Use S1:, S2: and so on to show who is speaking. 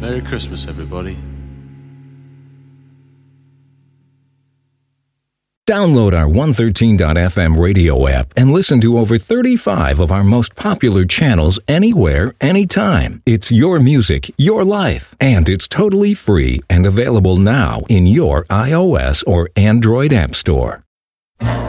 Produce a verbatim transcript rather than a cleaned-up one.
S1: Merry Christmas, everybody.
S2: Download our one thirteen dot f m radio app and listen to over thirty-five of our most popular channels anywhere, anytime. It's your music, your life, and it's totally free and available now in your iOS or Android app store.